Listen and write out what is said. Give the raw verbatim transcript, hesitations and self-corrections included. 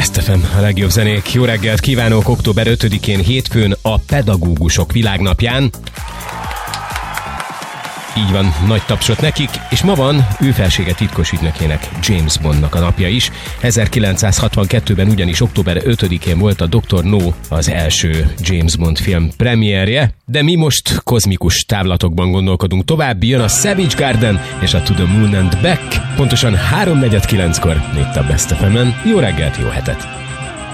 Best ef em, a legjobb zenék. Jó reggelt kívánok október ötödikén hétfőn a Pedagógusok Világnapján. Így van, nagy tapsot nekik, és ma van ő felsége titkos ügynökének, James Bondnak a napja is. ezerkilencszázhatvankettőben ugyanis október ötödikén volt a doktor No az első James Bond film premierje, de mi most kozmikus távlatokban gondolkodunk tovább. Jön a Savage Garden és a To the Moon and Back, pontosan háromnegyed kilenckor itt a Best ef emen. Jó reggelt, jó hetet!